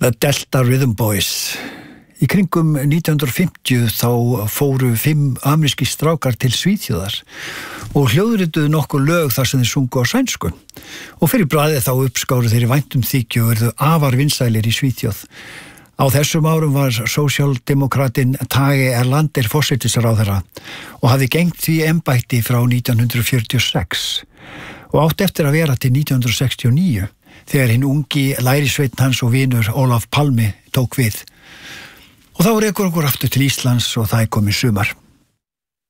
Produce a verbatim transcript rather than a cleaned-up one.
The Delta Rhythm Boys. Í kringum nítján hundruð og fimmtíu þá fóru fimm amerískir strákar til Svíþjóðar og hljóðrituðu nokkur lög þar sem þeir sungu á sænsku. Og fyrir bragðið þá uppskáru þeir í væntum þykju og urðu afar vinsælir í Svíþjóð. Á þessum árum var sósíaldemokratinn Tage Erlander forsætisráðherra og hafði gegnt því embætti frá nítján hundruð fjörutíu og sex og átti eftir að vera til nítján hundruð sextíu og níu þegar hinn ungi lærisveinn hans og vinur Ólaf Palme tók við. Og þá rekur okkur aftur til Íslands og það er komið sumar.